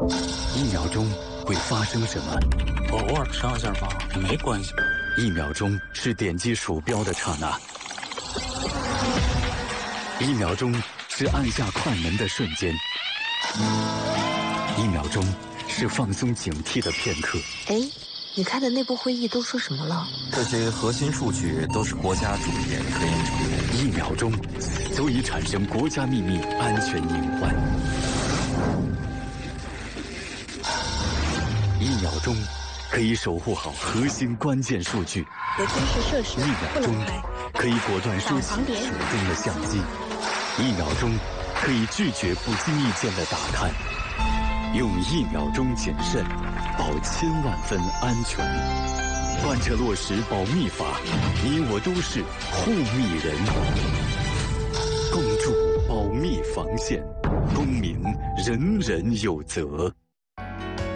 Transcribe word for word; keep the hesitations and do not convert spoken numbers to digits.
一秒钟会发生什么？ 我偶尔上一下网也没关系吧？ 一秒钟是点击鼠标的刹那，一秒钟是按下快门的瞬间，一秒钟是放松警惕的片刻。 哎，你开的内部会议都说什么了？ 这些核心数据都是国家主研科研成果。 一秒钟足以产生国家秘密安全隐患。一秒钟可以守护好核心关键数据。 有军事设施一秒钟可以果断收起手中的相机。一秒钟可以拒绝不经意间的打探。用一秒钟谨慎，保千万分安全。贯彻落实保密法，你我都是护密人。共筑保密防线，公民人人有责。